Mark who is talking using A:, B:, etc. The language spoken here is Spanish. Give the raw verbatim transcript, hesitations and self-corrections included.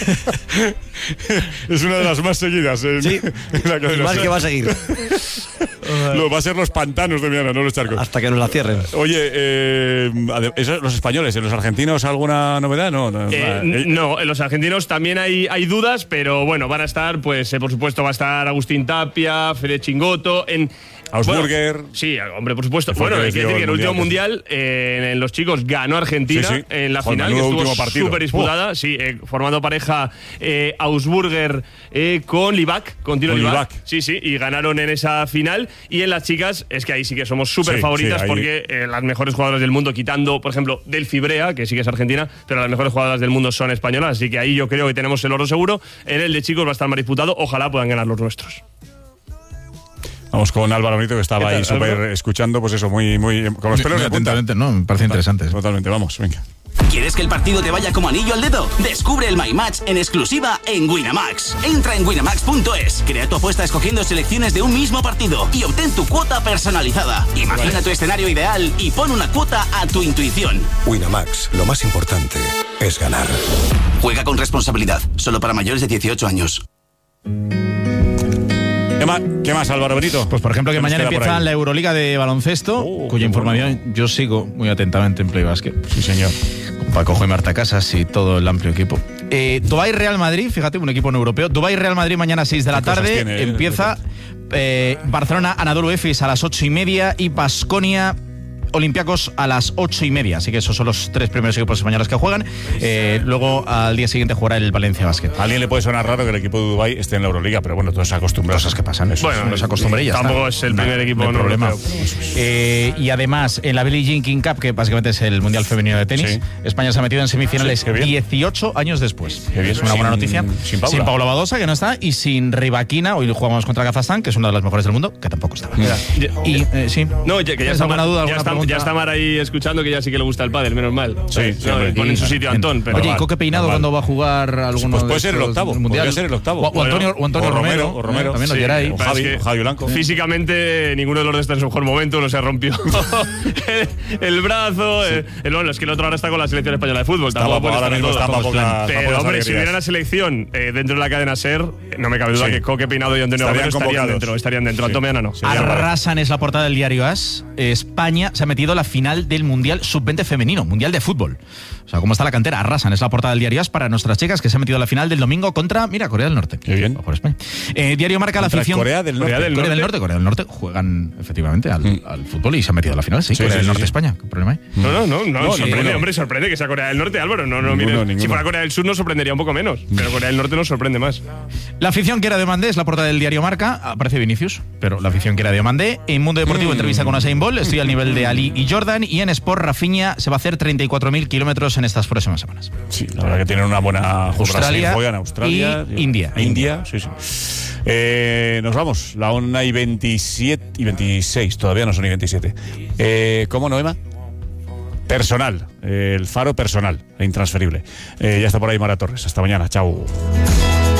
A: Es una de las más seguidas. En,
B: sí,
A: en la cadena.
B: Y más que va a seguir.
A: Lo va a ser los pantanos de Miana, no los charcos.
B: Hasta que nos la cierren.
A: Oye, eh, eso, los españoles, ¿en los argentinos alguna novedad? No, no,
C: eh, eh. no, en los argentinos también hay, hay dudas, pero bueno, van a estar, pues eh, por supuesto va a estar Agustín Tapia, Fede Chingoto, en...
A: Augsburger.
C: Bueno, sí, hombre, por supuesto. Bueno, hay que decir que en el último mundial, eh, en los chicos ganó Argentina sí, sí. en la final, que estuvo súper disputada. Oh. Sí, eh, formando pareja eh, Augsburger eh, con Livac, con Tino Livac. Livac. Sí, sí, y ganaron en esa final. Y en las chicas, es que ahí sí que somos súper sí, favoritas, sí, porque eh, las mejores jugadoras del mundo, quitando, por ejemplo, Delphi Brea, que sí que es argentina, pero las mejores jugadoras del mundo son españolas. Así que ahí yo creo que tenemos el oro seguro. En el de chicos va a estar más disputado. Ojalá puedan ganar los nuestros.
A: Vamos con Álvaro Nito, que estaba ahí súper escuchando, pues eso, muy, muy con los pelos de punta.
D: Atentamente, no, me parece interesante.
A: Totalmente, vamos, venga.
E: ¿Quieres que el partido te vaya como anillo al dedo? Descubre el My Match en exclusiva en Winamax. Entra en winamax punto es, crea tu apuesta escogiendo selecciones de un mismo partido y obtén tu cuota personalizada. Imagina vale. tu escenario ideal y pon una cuota a tu intuición.
F: Winamax, lo más importante es ganar.
E: Juega con responsabilidad, solo para mayores de dieciocho años.
A: ¿Qué más, ¿Qué más, Álvaro Benito?
D: Pues por ejemplo que mañana empieza la Euroliga de baloncesto, oh, cuya información bueno. yo sigo muy atentamente en Play Basket.
A: Sí, señor.
D: Con Pacojo y Marta Casas y todo el amplio equipo. Eh, Dubái Real Madrid, fíjate, un equipo no europeo. Dubái Real Madrid mañana a seis de la tarde. Tiene, empieza eh, Barcelona Anadolu Efes a las ocho y media y Baskonia Olympiacos a las ocho y media. Así que esos son los tres primeros equipos españoles que juegan. Eh, luego al día siguiente jugará el Valencia Basket.
A: A alguien le puede sonar raro que el equipo de Dubái esté en la Euroliga, pero bueno, todos se acostumbran.
D: Cosas que pasan. Eso
C: bueno,
D: nos acostumbré y ya
C: tampoco
D: está.
C: es el primer no, equipo no, no
D: problema. Eh, y además, en la Billie Jean King Cup, que básicamente es el Mundial Femenino de Tenis, sí. España se ha metido en semifinales sí, dieciocho años después.
A: Qué bien.
D: Es una buena
A: sin,
D: noticia.
A: Sin Paula.
D: Sin Paula Badosa, que no está, y sin Rivaquina. Hoy jugamos contra Kazajstán, que es una de las mejores del mundo, que tampoco estaba.
C: Mira.
D: Y eh, sí.
C: No, ya, que ya está,
D: alguna duda,
C: ya,
D: alguna
C: está, ya está Mar ahí escuchando que ya sí que le gusta el pádel, menos mal.
A: Sí,
C: sí no, pone en su sitio Antón. Pero
D: Oye,
C: mal.
D: ¿y Coque Peinado
A: mal.
D: cuándo va a jugar alguno?
A: Pues puede ser el octavo. Podría ser el octavo.
D: O, o Antonio, o Antonio
A: o
D: Romero.
A: O Romero.
D: También
A: sí,
D: nos
A: o Javi,
C: es
A: o Javi Blanco.
C: Físicamente, ninguno de los dos está en su mejor momento. No se rompió el, el brazo. Sí. El, bueno, es que el otro ahora está con la selección española de fútbol.
A: Estaba, ahora mismo está para poca,
C: Pero, hombre, si hubiera la selección eh, dentro de la cadena SER, no me cabe duda sí. que Coque Peinado y Antonio Romero estarían dentro. Estarían dentro. Sí. Antomeana no.
D: Arrasan es la portada del diario AS. España se ha metido a la final del Mundial sub veinte femenino, Mundial de Fútbol. O sea, ¿cómo está la cantera? Arrasan, es la portada del diario AS para nuestras chicas que se han metido a la final del domingo contra, mira, Corea del Norte.
A: Qué bien.
D: Por España. Eh, diario marca
A: contra
D: la afición.
A: Corea del Norte.
D: Corea del Norte. Corea del Norte, Corea del Norte juegan efectivamente al, mm. al fútbol y se han metido a la final, sí. sí Corea sí, del sí, Norte, sí. España. ¿Qué problema hay?
C: No, no, no, no, no sorprende,
A: ninguno.
C: hombre, sorprende que sea Corea del Norte, Álvaro. No, no, ninguno, mire, si fuera Corea del Sur nos sorprendería un poco menos, pero Corea del Norte nos sorprende más.
D: La afición que era de Mandé es la portada del diario Marca. Aparece Vinicius, pero la afición que era de Mandé. En Mundo Deportivo mm. entrevista con Usain Bolt. Estoy al nivel de Ali y Jordan. Y en Sport, Rafinha se va a hacer treinta y cuatro mil kilómetros en estas próximas semanas.
A: Sí, la verdad que tienen una buena
D: Australia,
A: juegan Australia
D: y India.
A: India, sí, sí. Eh, nos vamos, la una y veintisiete y veintiséis, todavía no son y veintisiete. Eh, ¿Cómo, Noema? Personal, eh, el faro personal, intransferible. Eh, ya está por ahí Mara Torres. Hasta mañana, chao.